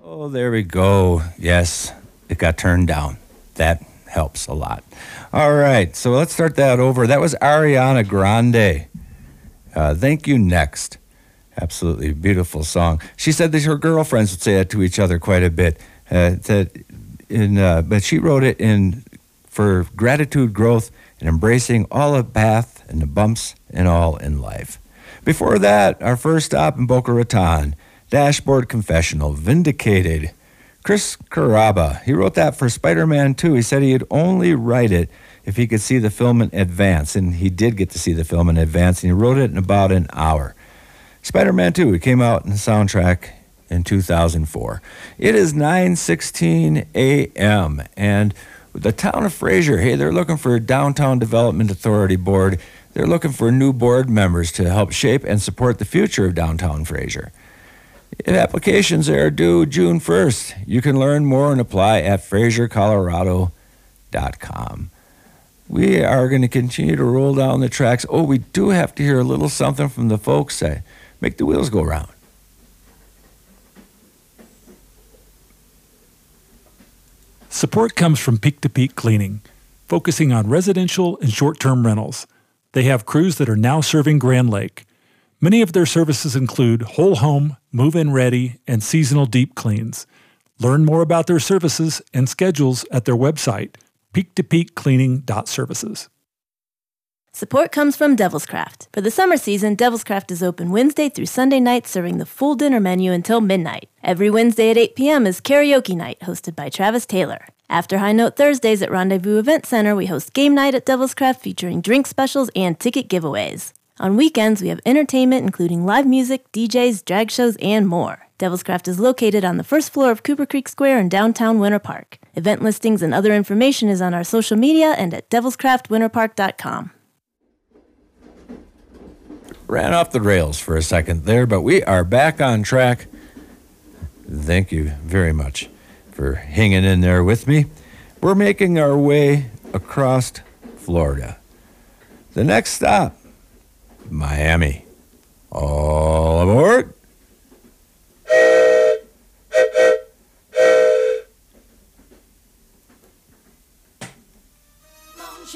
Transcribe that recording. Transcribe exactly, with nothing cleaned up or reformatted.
Oh, there we go. Yes, it got turned down. That helps a lot. All right, so let's start that over. That was Ariana Grande. Uh, Thank You Next. Absolutely beautiful song. She said that her girlfriends would say that to each other quite a bit. Uh, that in, uh, but she wrote it in for gratitude, growth, and embracing all the path and the bumps and all in life. Before that, our first stop in Boca Raton, Dashboard Confessional, Vindicated. Chris Carrabba, he wrote that for Spider-Man two. He said he'd only write it if he could see the film in advance, and he did get to see the film in advance, and he wrote it in about an hour. Spider-Man two, it came out in the soundtrack in two thousand four. It is nine sixteen a.m., and the town of Fraser, hey, they're looking for a Downtown Development Authority board. They're looking for new board members to help shape and support the future of downtown Fraser. Applications are due June first. You can learn more and apply at fraser colorado dot com. We are going to continue to roll down the tracks. Oh, we do have to hear a little something from the folks that make the wheels go round. Support comes from Peak to Peak Cleaning, focusing on residential and short-term rentals. They have crews that are now serving Grand Lake. Many of their services include whole home, move-in ready, and seasonal deep cleans. Learn more about their services and schedules at their website, peak to peak cleaning dot services. Support comes from Devil's Craft. For the summer season, Devil's Craft is open Wednesday through Sunday nights, serving the full dinner menu until midnight. Every Wednesday at eight p.m. is karaoke night, hosted by Travis Taylor. After High Note Thursdays at Rendezvous Event Center, we host game night at Devil's Craft, featuring drink specials and ticket giveaways. On weekends, we have entertainment, including live music, D Js, drag shows, and more. Devil's Craft is located on the first floor of Cooper Creek Square in downtown Winter Park. Event listings and other information is on our social media and at devils craft winter park dot com. Ran off the rails for a second there, but we are back on track. Thank you very much for hanging in there with me. We're making our way across Florida. The next stop, Miami. Oh,